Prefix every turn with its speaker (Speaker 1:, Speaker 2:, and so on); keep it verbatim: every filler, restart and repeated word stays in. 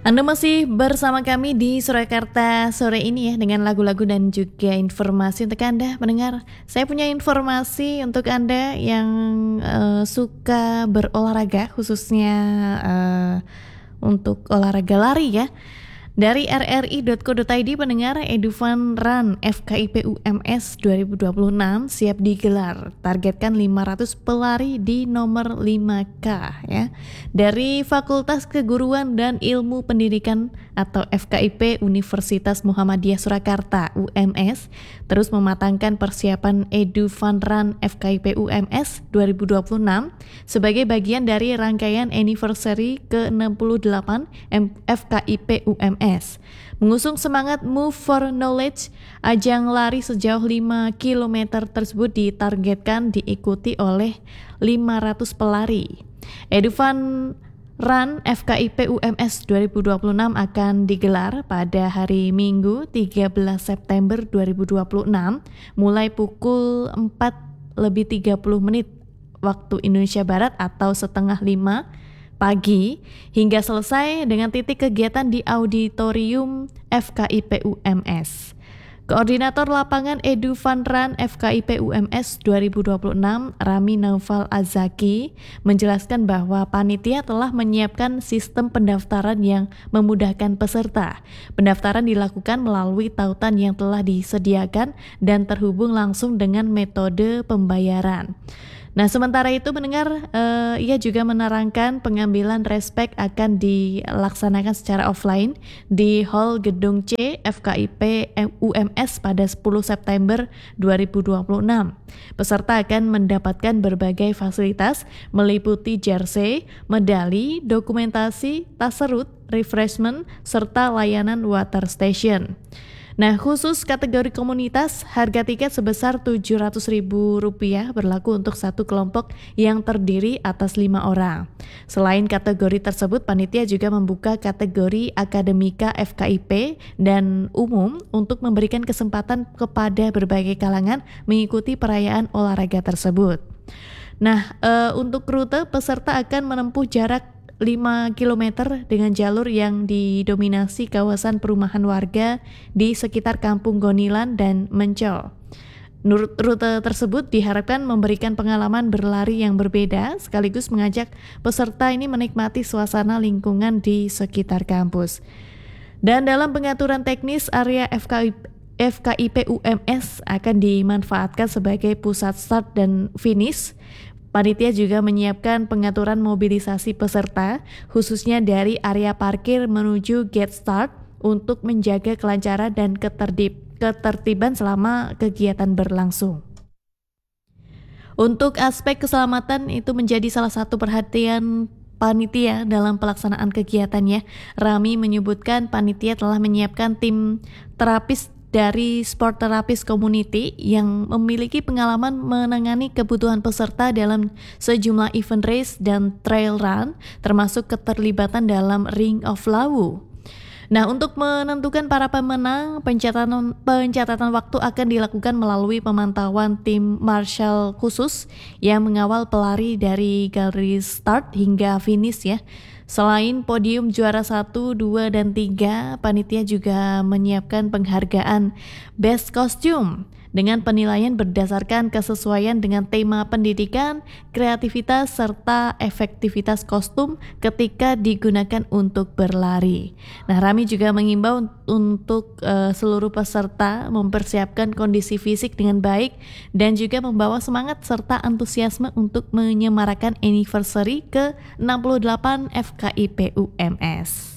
Speaker 1: Anda masih bersama kami di Surakarta sore ini ya, dengan lagu-lagu dan juga informasi untuk Anda pendengar. Saya punya informasi untuk Anda yang uh, suka berolahraga, khususnya uh, untuk olahraga lari ya. Dari r r i dot co dot i d pendengar, Edufan Run F K I P U M S dua ribu dua puluh enam siap digelar. Targetkan lima ratus pelari di nomor lima K ya. Dari Fakultas Keguruan dan Ilmu Pendidikan atau F K I P Universitas Muhammadiyah Surakarta U M S terus mematangkan persiapan Edufan Run F K I P U M S dua ribu dua puluh enam sebagai bagian dari rangkaian anniversary ke enam puluh delapan F K I P U M S. Mengusung semangat Move for Knowledge, ajang lari sejauh lima kilometer tersebut ditargetkan diikuti oleh lima ratus pelari. Edufan Run F K I P U M S dua ribu dua puluh enam akan digelar pada hari Minggu tiga belas September dua ribu dua puluh enam mulai pukul empat lebih tiga puluh menit waktu Indonesia Barat atau setengah lima pagi hingga selesai dengan titik kegiatan di Auditorium F K I P U M S. Koordinator lapangan Edufan Run F K I P U M S dua ribu dua puluh enam, Rami Naufal Azaki, menjelaskan bahwa panitia telah menyiapkan sistem pendaftaran yang memudahkan peserta. Pendaftaran dilakukan melalui tautan yang telah disediakan dan terhubung langsung dengan metode pembayaran. Nah, sementara itu mendengar uh, ia juga menerangkan pengambilan respek akan dilaksanakan secara offline di Hall Gedung C F K I P U M S pada sepuluh September dua ribu dua puluh enam. Peserta akan mendapatkan berbagai fasilitas meliputi jersey, medali, dokumentasi, tas serut, refreshment, serta layanan water station. Nah, khusus kategori komunitas, harga tiket sebesar tujuh ratus ribu rupiah berlaku untuk satu kelompok yang terdiri atas lima orang. Selain kategori tersebut, panitia juga membuka kategori akademika F K I P dan umum untuk memberikan kesempatan kepada berbagai kalangan mengikuti perayaan olahraga tersebut. Nah, e, untuk rute peserta akan menempuh jarak lima kilometer dengan jalur yang didominasi kawasan perumahan warga di sekitar Kampung Gonilan dan Mencol. Rute tersebut diharapkan memberikan pengalaman berlari yang berbeda sekaligus mengajak peserta ini menikmati suasana lingkungan di sekitar kampus. Dan dalam pengaturan teknis, area F K I P F K I P U M S akan dimanfaatkan sebagai pusat start dan finish. Panitia juga menyiapkan pengaturan mobilisasi peserta, khususnya dari area parkir menuju gate start untuk menjaga kelancaran dan ketertib, ketertiban selama kegiatan berlangsung. Untuk aspek keselamatan itu menjadi salah satu perhatian panitia dalam pelaksanaan kegiatannya. Rami menyebutkan panitia telah menyiapkan tim terapis dari Sport Therapist Community yang memiliki pengalaman menangani kebutuhan peserta dalam sejumlah event race dan trail run, termasuk keterlibatan dalam Ring of Lawu. Nah, untuk menentukan para pemenang, pencatatan pencatatan waktu akan dilakukan melalui pemantauan tim marshal khusus yang mengawal pelari dari garis start hingga finish ya. Selain podium juara satu, dua, dan tiga, panitia juga menyiapkan penghargaan Best Costume dengan penilaian berdasarkan kesesuaian dengan tema pendidikan, kreativitas, serta efektivitas kostum ketika digunakan untuk berlari. Nah, Rami juga mengimbau untuk uh, seluruh peserta mempersiapkan kondisi fisik dengan baik dan juga membawa semangat serta antusiasme untuk menyemarakan anniversary ke enam puluh delapan F K I P U M S.